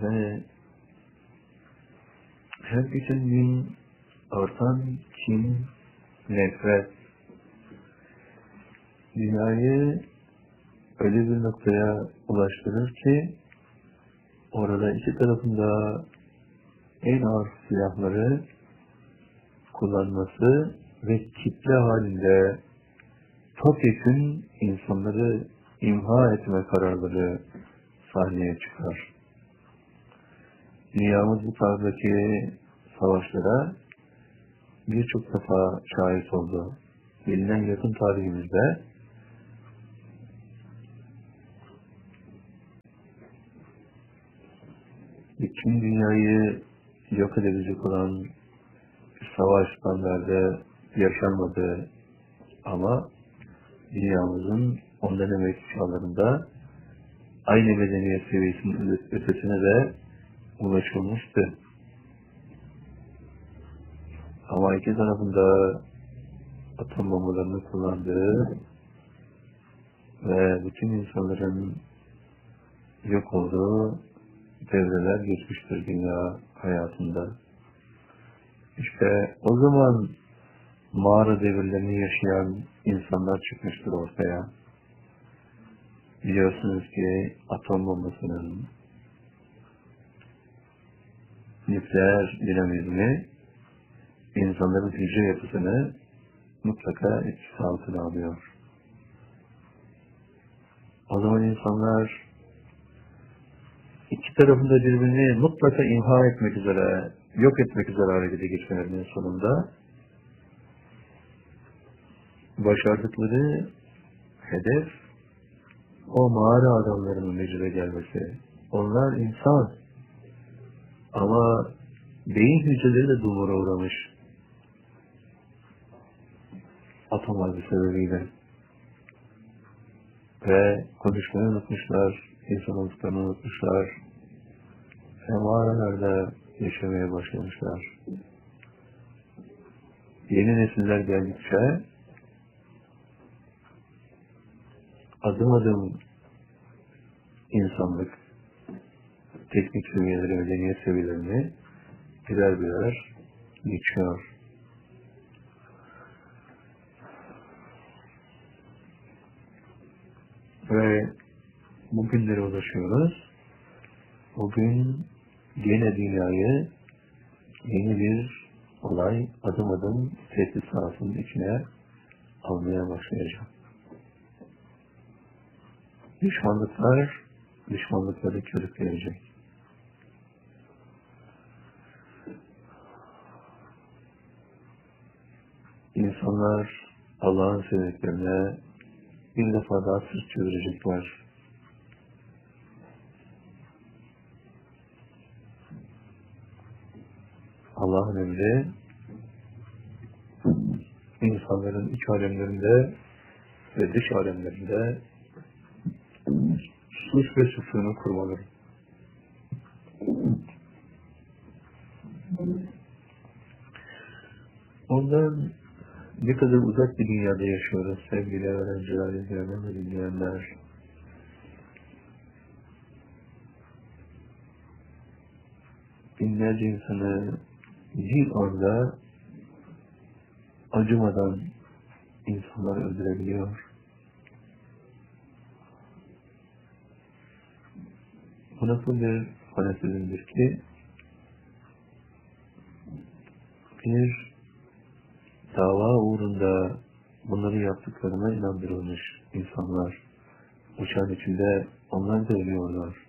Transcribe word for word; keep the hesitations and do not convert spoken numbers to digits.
Ve her geçen gün artan kin, nefret, dünyayı öyle bir noktaya ulaştırır ki orada iki tarafında en ağır silahları kullanması ve kitle halinde topyekün insanları imha etme kararları sahneye çıkar. Dünyamız bu tarzdaki savaşlara birçok defa şahit oldu. Bilinen yakın tarihimizde bütün dünyayı yok edebilecek olan savaş standardı yaşanmadı ama dünyamızın ondan evvelki çağlarında aynı medeniyet seviyesinin ötesine de ulaşılmıştı. Ama iki tarafında atom bombalarını kullandığı ve bütün insanların yok olduğu devreler geçmiştir dünya hayatında. İşte o zaman mağara devirlerini yaşayan insanlar çıkmıştır ortaya. Biliyorsunuz ki atom bombasının nükleer dinamizmi insanların hücre yapısını mutlaka etkisi altına alıyor. O zaman insanlar iki tarafında birbirini mutlaka imha etmek üzere, yok etmek üzere harekete geçmelerinin sonunda başardıkları hedef o mağara adamlarının meclise gelmesi. Onlar insan ama beyin hücreleri de dumura uğramış atom harbi sebebiyle ve konuşmayı unutmuşlar, insan olduklarını unutmuşlar ve mağaralarda yaşamaya başlamışlar. Yeni nesiller geldikçe adım adım insanlık teknik seviyeleri, medeniyet seviyelerini birer birer geçiyor. Ve bugünlere ulaşıyoruz. Bugün yine dünyayı yeni bir olay adım adım tehdit sahasının içine almaya başlayacak. Düşmanlıklar, düşmanlıkları körükleyecek. İnsanlar Allah'ın sevdiklerine bir defa daha sırt çevirecekler. Allah'ın emri insanların iç alemlerinde ve dış alemlerinde sulh ve sükûnu kurmaları. Ondan ne kadar uzak bir dünyada yaşıyoruz sevgili öğrenciler, izleyenler ve dinleyenler. Binlerce insanı bir anda acımadan insanlar öldürebiliyor. Bu nasıl bir fanatizmdir ki bir dava uğrunda bunları yaptıklarına inandırılmış insanlar. Uçağın içinde onlar da ölüyorlar.